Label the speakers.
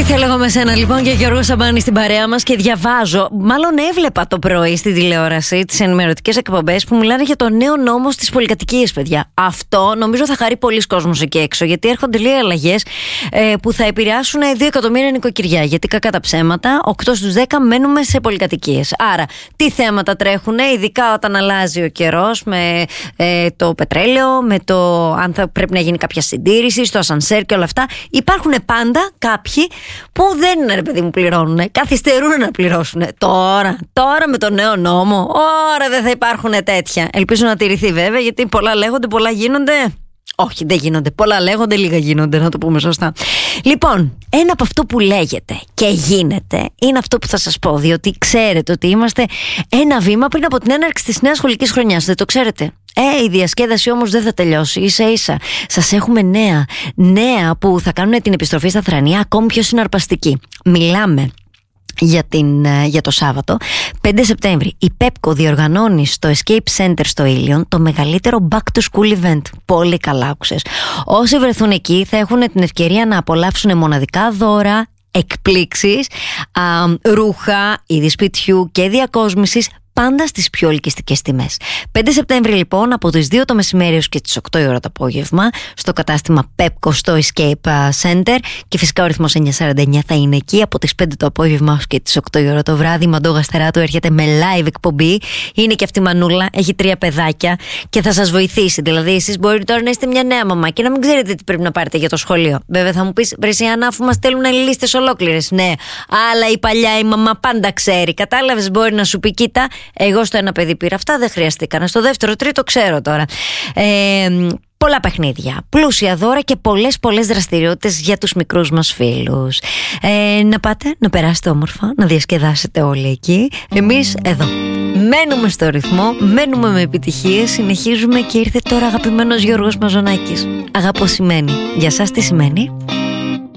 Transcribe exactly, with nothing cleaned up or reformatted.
Speaker 1: Ήθελα εγώ με σένα λοιπόν και Γιώργο Σαμπάνη στην παρέα μας και διαβάζω, μάλλον έβλεπα το πρωί στη τηλεόραση τις ενημερωτικές εκπομπές που μιλάνε για το νέο νόμο στις πολυκατοικίες, παιδιά. Αυτό νομίζω θα χαρεί πολλοί κόσμος εκεί έξω, γιατί έρχονται λίγες αλλαγές ε, που θα επηρεάσουν δύο εκατομμύρια νοικοκυριά. Γιατί κακά τα ψέματα, οκτώ στους δέκα μένουμε σε πολυκατοικίες. Άρα, τι θέματα τρέχουν, ειδικά όταν αλλάζει ο καιρός με ε, το πετρέλαιο, με το αν θα πρέπει να γίνει κάποια συντήρηση, στο ασανσέρ και όλα αυτά. Υπάρχουν πάντα κάποιοι που δεν είναι, ρε παιδί μου, πληρώνουν, καθυστερούν να πληρώσουν. Τώρα, τώρα με το νέο νόμο, ώρα δεν θα υπάρχουν τέτοια. Ελπίζω να τηρηθεί βέβαια, γιατί πολλά λέγονται, πολλά γίνονται. Όχι, δεν γίνονται. Πολλά λέγονται, λίγα γίνονται, να το πούμε σωστά. Λοιπόν, ένα από αυτό που λέγεται και γίνεται είναι αυτό που θα σας πω, διότι ξέρετε ότι είμαστε ένα βήμα πριν από την έναρξη της νέας σχολικής χρονιάς. Δεν το ξέρετε? Ε, η διασκέδαση όμως δεν θα τελειώσει. Ίσα ίσα σας έχουμε νέα, νέα που θα κάνουν την επιστροφή στα θρανία ακόμη πιο συναρπαστική. Μιλάμε για, την, για το Σάββατο πέντε Σεπτέμβρη. Η Πέπκο διοργανώνει στο Escape Center στο Ήλιον το μεγαλύτερο back to school event. Πολύ καλά άκουσες. Όσοι βρεθούν εκεί θα έχουν την ευκαιρία να απολαύσουν μοναδικά δώρα, εκπλήξεις, α, ρούχα, είδη σπιτιού και διακόσμησης, πάντα στις πιο ελκυστικές τιμές. πέντε Σεπτέμβρη λοιπόν, από τις δύο το μεσημέρι έως και τις οκτώ η ώρα το απόγευμα, στο κατάστημα Pepco στο Escape Center, και φυσικά ο ρυθμός εννιακόσια σαράντα εννιά θα είναι εκεί από τις πέντε το απόγευμα έως και τις οκτώ η ώρα το βράδυ. Η Μαντώ Γαστεράτου έρχεται με live εκπομπή. Είναι και αυτή η μανούλα, έχει τρία παιδάκια και θα σας βοηθήσει. Δηλαδή, εσείς μπορεί τώρα να είστε μια νέα μαμά και να μην ξέρετε τι πρέπει να πάρετε για το σχολείο. Βέβαια, θα μου πεις, Βρεσιάννα, αφού μας στέλνουν λίστες ολόκληρες. Ναι, αλλά η παλιά η μαμά πάντα ξέρει. Κατάλαβες, μπορεί να σου πει, κοίτα, εγώ στο ένα παιδί πήρα αυτά, δεν χρειαστήκανε. Στο δεύτερο, τρίτο ξέρω τώρα. Ε, πολλά παιχνίδια, πλούσια δώρα και πολλές πολλές δραστηριότητες για τους μικρούς μας φίλους. Ε, να πάτε, να περάσετε όμορφα, να διασκεδάσετε όλοι εκεί. Εμείς εδώ μένουμε στο ρυθμό, μένουμε με επιτυχίες, συνεχίζουμε και ήρθε τώρα αγαπημένος Γιώργος Μαζονάκης. Αγαπώ σημαίνει. Για σας τι σημαίνει?